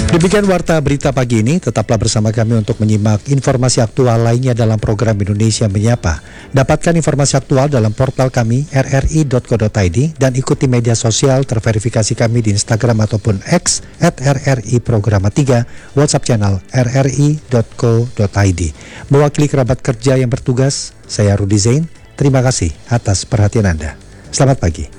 Demikian Warta Berita pagi ini, tetaplah bersama kami untuk menyimak informasi aktual lainnya dalam program Indonesia Menyapa. Dapatkan informasi aktual dalam portal kami rri.co.id dan ikuti media sosial terverifikasi kami di Instagram ataupun X @RRI-Programa3, WhatsApp channel rri.co.id. Mewakili kerabat kerja yang bertugas, saya Rudi Zain. Terima kasih atas perhatian Anda. Selamat pagi.